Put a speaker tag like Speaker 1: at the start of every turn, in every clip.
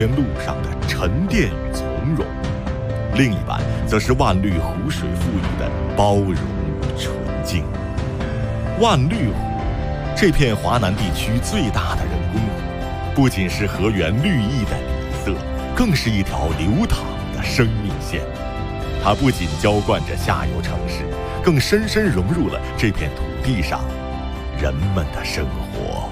Speaker 1: 路上的沉淀与从容，另一半则是万绿湖水赋予的包容与纯净。万绿湖这片华南地区最大的人工湖，不仅是河源绿意的底色，更是一条流淌的生命线。它不仅浇灌着下游城市，更深深融入了这片土地上人们的生活。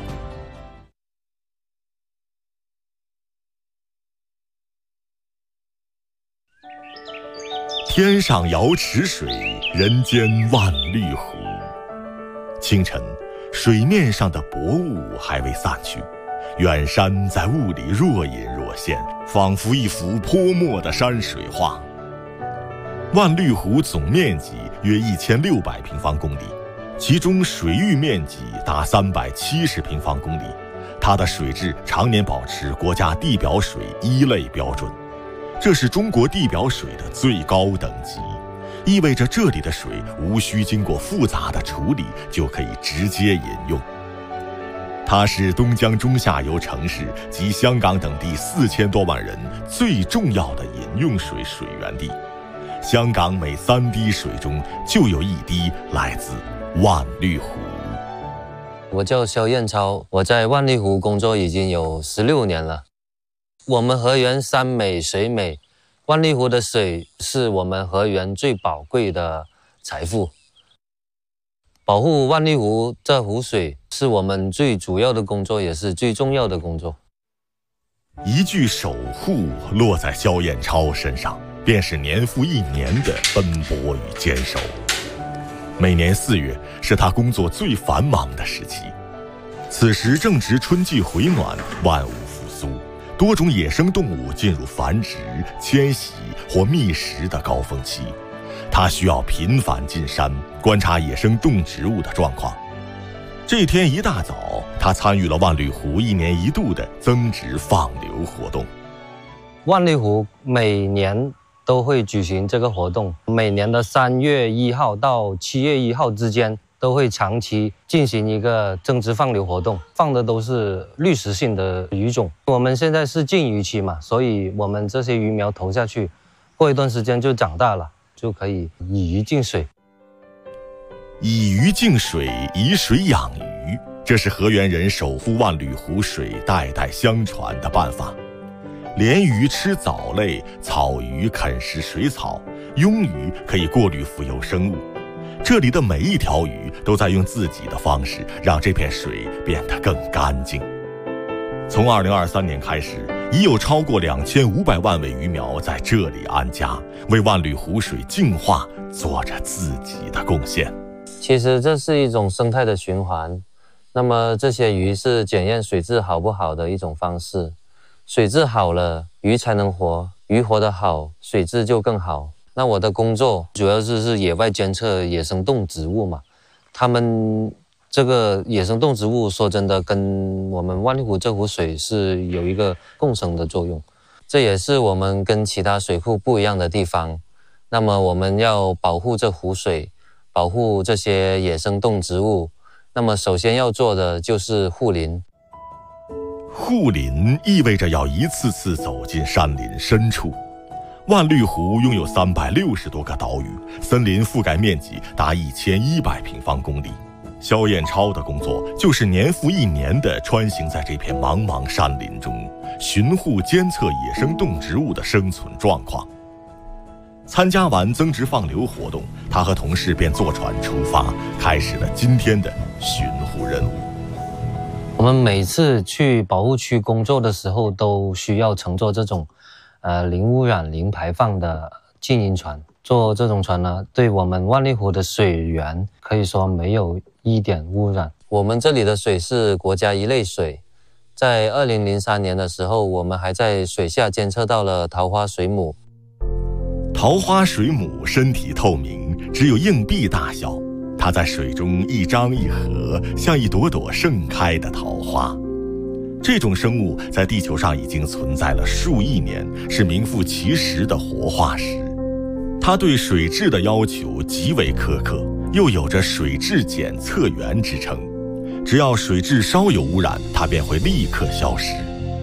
Speaker 1: 天上瑶池水，人间万绿湖。清晨，水面上的薄雾还未散去，远山在雾里若隐若现，仿佛一幅泼墨的山水画。万绿湖总面积约1600平方公里，其中水域面积达370平方公里，它的水质常年保持国家地表水1类标准，这是中国地表水的最高等级，意味着这里的水无需经过复杂的处理就可以直接饮用。它是东江中下游城市及香港等地4000多万人最重要的饮用水水源地。香港每3滴水中就有1滴来自万绿湖。
Speaker 2: 我叫肖彦超，我在万绿湖工作已经有16年了。我们河源山美水美，万绿湖的水是我们河源最宝贵的财富。保护万绿湖这湖水是我们最主要的工作，也是最重要的工作。
Speaker 1: 一句守护落在肖彦超身上，便是年复一年的奔波与坚守。每年4月是他工作最繁忙的时期，此时正值春季回暖，万物复苏，多种野生动物进入繁殖、迁徙或觅食的高峰期，他需要频繁进山观察野生动植物的状况。这天一大早，他参与了万绿湖1年1度的增值放流活动。
Speaker 2: 万绿湖每年都会举行这个活动，每年的3月1号到7月1号之间都会长期进行一个增殖放流活动，放的都是滤食性的鱼种。我们现在是禁渔期嘛，所以我们这些鱼苗投下去，过一段时间就长大了，就可以以鱼净水。
Speaker 1: 以鱼净水，以水养鱼，这是河源人守护万绿湖水代代相传的办法。鲢鱼吃藻类，草鱼啃食水草，庸鱼可以过滤浮游生物。这里的每一条鱼都在用自己的方式让这片水变得更干净。从2023年开始，已有超过2500万尾鱼苗在这里安家，为万绿湖水净化做着自己的贡献。
Speaker 2: 其实这是一种生态的循环，那么这些鱼是检验水质好不好的一种方式。水质好了，鱼才能活，鱼活得好，水质就更好。那我的工作主要是野外监测野生动植物嘛，它们这个野生动植物说真的跟我们万绿湖这湖水是有一个共生的作用，这也是我们跟其他水库不一样的地方。那么我们要保护这湖水，保护这些野生动植物，那么首先要做的就是护林。
Speaker 1: 护林意味着要一次次走进山林深处。万绿湖拥有360多个岛屿，森林覆盖面积达1100平方公里。肖彦超的工作就是年复一年地穿行在这片茫茫山林中，巡护监测野生动植物的生存状况。参加完增殖放流活动，他和同事便坐船出发，开始了今天的巡护任务。
Speaker 2: 我们每次去保护区工作的时候，都需要乘坐这种零污染、零排放的经营船。坐这种船呢，对我们万绿湖的水源可以说没有一点污染。我们这里的水是国家1类水，在2003年的时候，我们还在水下监测到了桃花水母。
Speaker 1: 桃花水母身体透明，只有硬币大小，它在水中一张一合，像一朵朵盛开的桃花。这种生物在地球上已经存在了数亿年，是名副其实的活化石。它对水质的要求极为苛刻，又有着水质检测员之称。只要水质稍有污染，它便会立刻消失。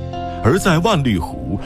Speaker 1: 而在万绿湖